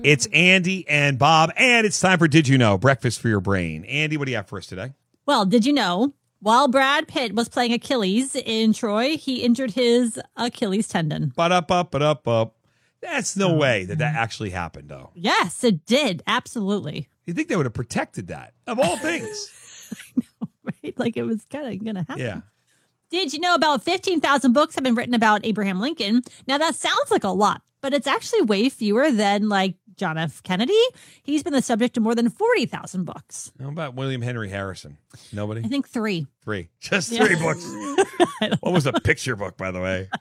It's Andy and Bob, and it's time for Did You Know? Breakfast for your brain. Andy, what do you have for us today? Well, did you know, while Brad Pitt was playing Achilles in Troy, he injured his Achilles tendon. Ba-da-ba-ba-da-ba. That's no way that actually happened, though. Yes, it did. Absolutely. You'd think they would have protected that, of all things. I know, right? Like it was kind of going to happen. Yeah. Did you know about 15,000 books have been written about Abraham Lincoln? Now, that sounds like a lot, but it's actually way fewer than like John F. Kennedy. He's been the subject of more than 40,000 books. How about William Henry Harrison? Nobody? I think 3. 3. Just 3 books. What was a picture book, by the way?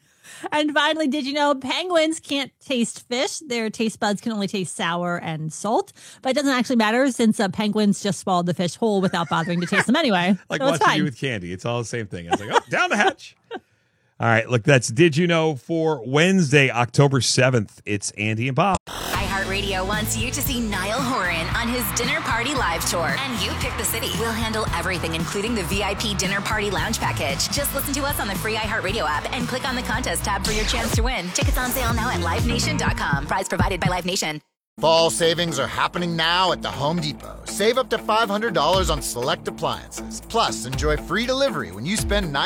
And finally, did you know penguins can't taste fish? Their taste buds can only taste sour and salt. But it doesn't actually matter since penguins just swallowed the fish whole without bothering to taste them anyway. Like so watching you with candy. It's all the same thing. It's like, oh, down the hatch. All right, look, that's Did You Know for Wednesday, October 7th. It's Andy and Bob. iHeartRadio wants you to see Niall Horan on his Dinner Party Live Tour. And you pick the city. We'll handle everything, including the VIP Dinner Party Lounge Package. Just listen to us on the free iHeartRadio app and click on the contest tab for your chance to win. Tickets on sale now at LiveNation.com. Prize provided by Live Nation. Fall savings are happening now at the Home Depot. Save up to $500 on select appliances. Plus, enjoy free delivery when you spend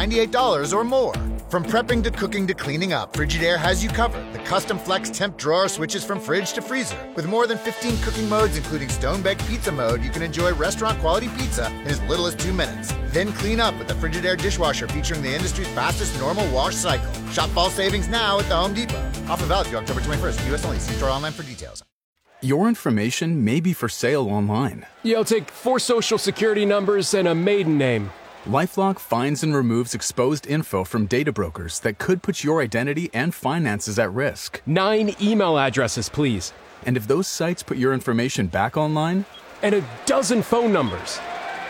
$998 or more. From prepping to cooking to cleaning up, Frigidaire has you covered. The custom flex temp drawer switches from fridge to freezer. With more than 15 cooking modes, including stone-baked pizza mode, you can enjoy restaurant-quality pizza in as little as 2 minutes. Then clean up with the Frigidaire dishwasher featuring the industry's fastest normal wash cycle. Shop fall savings now at the Home Depot. Offer valid through October 21st. U.S. only. See store online for details. Your information may be for sale online. Yeah, I'll take 4 social security numbers and a maiden name. LifeLock finds and removes exposed info from data brokers that could put your identity and finances at risk. 9 email addresses, please. And if those sites put your information back online? And a dozen phone numbers.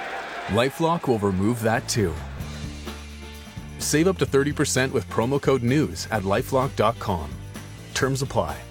LifeLock will remove that too. Save up to 30% with promo code NEWS at LifeLock.com. Terms apply.